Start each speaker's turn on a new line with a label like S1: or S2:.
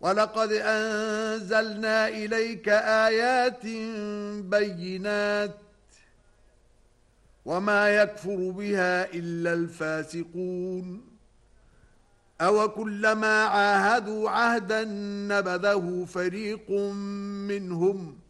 S1: وَلَقَدْ أَنزَلْنَا إِلَيْكَ آيَاتٍ بَيِّنَاتٍ وَمَا يَكْفُرُ بِهَا إِلَّا الْفَاسِقُونَ أَوَكُلَّمَا عَاهَدُوا عَهْدًا نَبَذَهُ فَرِيقٌ مِّنْهُمْ